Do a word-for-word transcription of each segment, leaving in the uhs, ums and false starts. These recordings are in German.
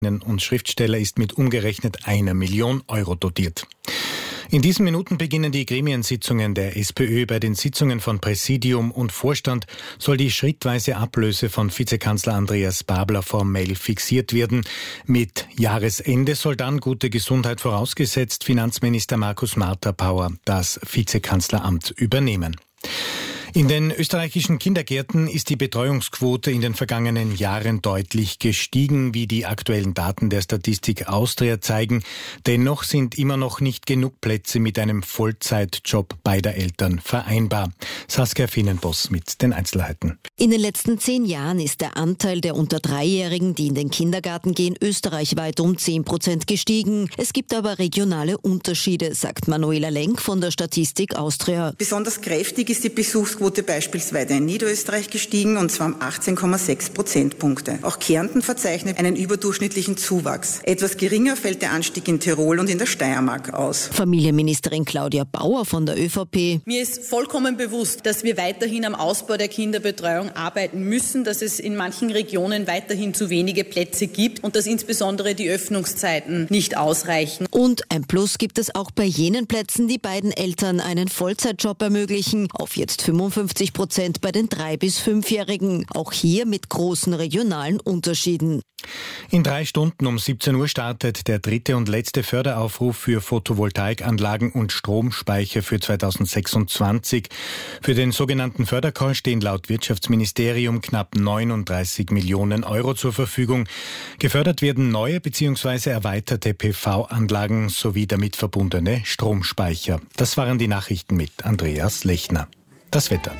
und Schriftsteller ist mit umgerechnet einer Million Euro dotiert. In diesen Minuten beginnen die Gremiensitzungen der SPÖ. Bei den Sitzungen von Präsidium und Vorstand soll die schrittweise Ablöse von Vizekanzler Andreas Babler formell fixiert werden. Mit Jahresende soll dann, gute Gesundheit vorausgesetzt, Finanzminister Markus Marter-Pauer das Vizekanzleramt übernehmen. In den österreichischen Kindergärten ist die Betreuungsquote in den vergangenen Jahren deutlich gestiegen, wie die aktuellen Daten der Statistik Austria zeigen. Dennoch sind immer noch nicht genug Plätze mit einem Vollzeitjob beider Eltern vereinbar. Saskia Finnenboss mit den Einzelheiten. In den letzten zehn Jahren ist der Anteil der unter Dreijährigen, die in den Kindergarten gehen, österreichweit um zehn Prozent gestiegen. Es gibt aber regionale Unterschiede, sagt Manuela Lenk von der Statistik Austria. Besonders kräftig ist die Besuchsquote beispielsweise in Niederösterreich gestiegen, und zwar um achtzehn Komma sechs Prozentpunkte. Auch Kärnten verzeichnet einen überdurchschnittlichen Zuwachs. Etwas geringer fällt der Anstieg in Tirol und in der Steiermark aus. Familienministerin Claudia Bauer von der ÖVP. Mir ist vollkommen bewusst, dass wir weiterhin am Ausbau der Kinderbetreuung arbeiten müssen, dass es in manchen Regionen weiterhin zu wenige Plätze gibt und dass insbesondere die Öffnungszeiten nicht ausreichen. Und ein Plus gibt es auch bei jenen Plätzen, die beiden Eltern einen Vollzeitjob ermöglichen. Auf jetzt fünfundfünfzig Prozent bei den drei- bis fünfjährigen. Auch hier mit großen regionalen Unterschieden. In drei Stunden um siebzehn Uhr startet der dritte und letzte Förderaufruf für Photovoltaikanlagen und Stromspeicher für zweitausendsechsundzwanzig. Für den sogenannten Fördercall stehen laut Wirtschaftsministerium knapp neununddreißig Millionen Euro zur Verfügung. Gefördert werden neue bzw. erweiterte P V-Anlagen sowie damit verbundene Stromspeicher. Das waren die Nachrichten mit Andreas Lechner. Das Wetter.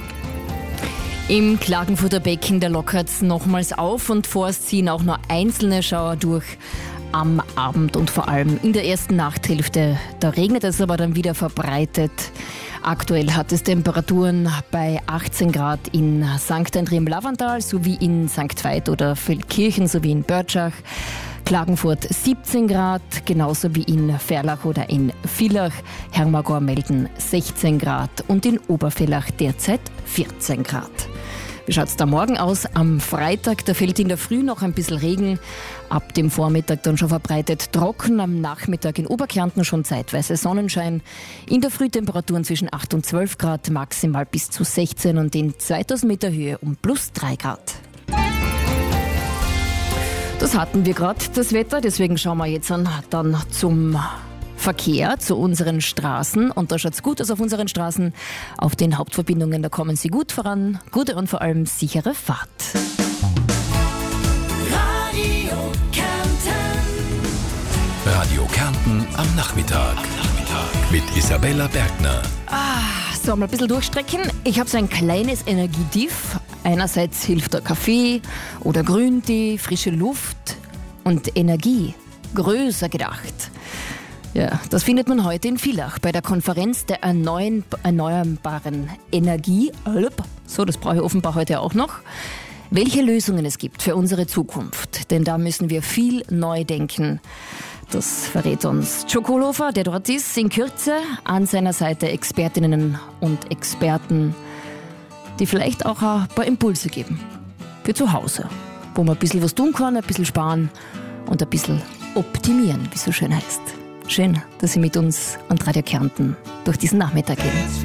Im Klagenfurter Becken, da lockert es nochmals auf und vorerst ziehen auch nur einzelne Schauer durch am Abend und vor allem in der ersten Nachthälfte. Da regnet es aber dann wieder verbreitet. Aktuell hat es Temperaturen bei achtzehn Grad in Sankt André im Lavandal sowie in Sankt Veit oder Feldkirchen sowie in Börtschach. Klagenfurt siebzehn Grad, genauso wie in Ferlach oder in Villach. Hermagor melden sechzehn Grad und in Obervillach derzeit vierzehn Grad. Wie schaut es da morgen aus? Am Freitag, da fällt in der Früh noch ein bisschen Regen. Ab dem Vormittag dann schon verbreitet trocken. Am Nachmittag in Oberkärnten schon zeitweise Sonnenschein. In der Früh Temperaturen zwischen acht und zwölf Grad, maximal bis zu sechzehn und in zweitausend Meter Höhe um plus drei Grad. Das hatten wir gerade, das Wetter, deswegen schauen wir jetzt an, dann zum Verkehr, zu unseren Straßen. Und da schaut es gut aus auf unseren Straßen. Auf den Hauptverbindungen, da kommen Sie gut voran. Gute und vor allem sichere Fahrt. Radio Kärnten. Radio Kärnten am Nachmittag. Am Nachmittag. Mit Isabella Bergner. Ah, so, mal ein bisschen durchstrecken. Ich habe so ein kleines Energietief. Einerseits hilft der Kaffee oder Grüntee, frische Luft und Energie. Größer gedacht. Ja, das findet man heute in Villach bei der Konferenz der Erneuern, erneuerbaren Energie. So, das brauche ich offenbar heute auch noch. Welche Lösungen es gibt für unsere Zukunft. Denn da müssen wir viel neu denken. Das verrät uns Joe Kohlhofer, der dort ist, in Kürze. An seiner Seite Expertinnen und Experten, die vielleicht auch ein paar Impulse geben für zu Hause, wo man ein bisschen was tun kann, ein bisschen sparen und ein bisschen optimieren, wie es so schön heißt. Schön, dass Sie mit uns an Radio Kärnten durch diesen Nachmittag gehen.